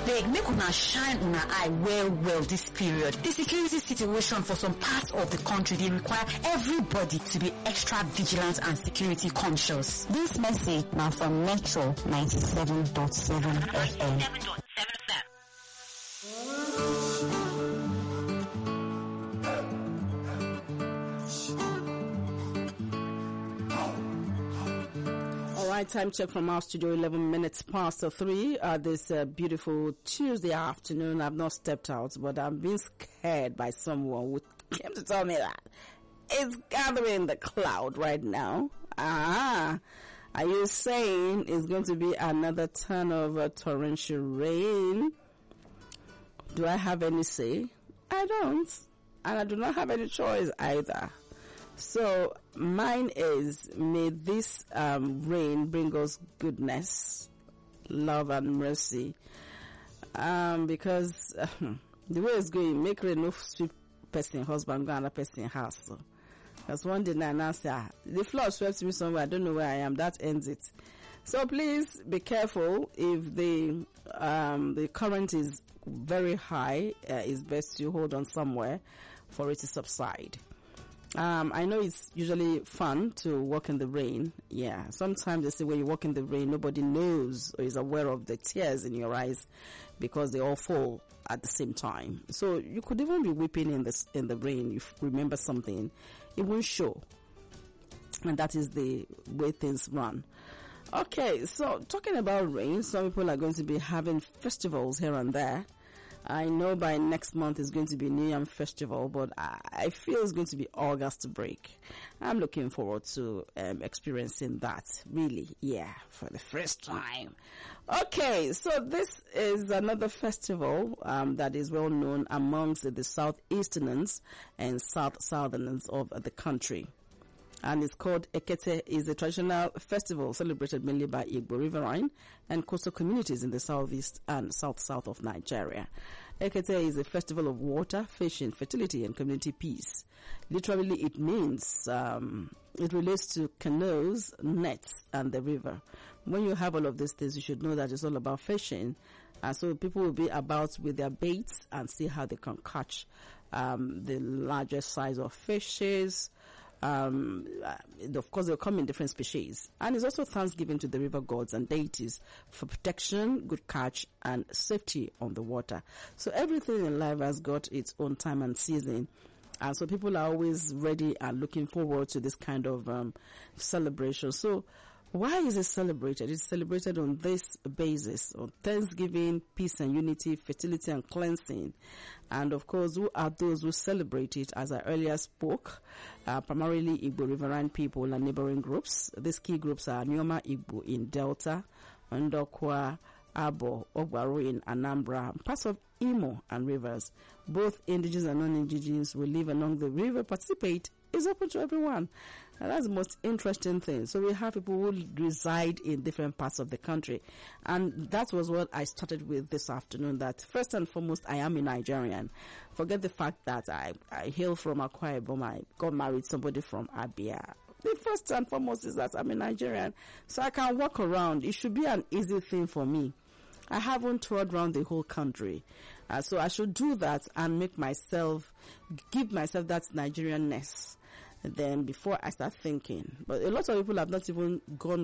beg, make una shine una eye well this period. The security situation for some parts of the country, they require everybody to be extra vigilant and security conscious. This message now from Metro 97.7 FM. Alright, time check from our studio, 11 minutes past 3. This beautiful Tuesday afternoon. I've not stepped out, but I'm being scared by someone who came to tell me that it's gathering the cloud right now. Are you saying it's going to be another turn of torrential rain? Do I have any say? I don't. And I do not have any choice either. So mine is, may this rain bring us goodness, love and mercy. Because the way it's going, make rain no sweep person husband, go another person house. So. Because one day I say, the flood swept me somewhere, I don't know where I am, that ends it. So please be careful. If the current is very high, it's best to hold on somewhere for it to subside. I know it's usually fun to walk in the rain. Yeah, sometimes they say when you walk in the rain, nobody knows or is aware of the tears in your eyes because they all fall at the same time. So you could even be weeping in the rain. If you remember something, it won't show. And that is the way things run. Okay, so talking about rain, some people are going to be having festivals here and there. I know by next month is going to be New Yam Festival, but I feel it's going to be August break. I'm looking forward to experiencing that, really, yeah, for the first time. Okay, so this is another festival that is well known amongst the southeasterners and southerners of the country. And it's called Ekete. Is a traditional festival celebrated mainly by Igbo riverine and coastal communities in the southeast and south of Nigeria. Ekete is a festival of water, fishing, fertility, and community peace. Literally, it means it relates to canoes, nets, and the river. When you have all of these things, you should know that it's all about fishing. And so people will be about with their baits and see how they can catch the largest size of fishes. Of course, they'll come in different species. And it's also thanksgiving to the river gods and deities for protection, good catch, and safety on the water. So everything in life has got its own time and season. And so people are always ready and looking forward to this kind of celebration. So why is it celebrated? It's celebrated on this basis, on Thanksgiving, peace and unity, fertility and cleansing. And of course, who are those who celebrate it? As I earlier spoke, primarily Igbo riverine people and neighboring groups. These key groups are Nyoma Igbo in Delta, Ndokwa, Abo, Ogwaro in Anambra, parts of Imo and rivers. Both indigenous and non-indigenous will live along the river, participate. It's open to everyone. And that's the most interesting thing. So we have people who reside in different parts of the country. And that was what I started with this afternoon, that first and foremost, I am a Nigerian. Forget the fact that I hail from Akwa Ibom. I got married to somebody from Abia. The first and foremost is that I'm a Nigerian. So I can walk around. It should be an easy thing for me. I haven't toured around the whole country. So I should do that and give myself that Nigerianness. Then before I start thinking. But a lot of people have not even gone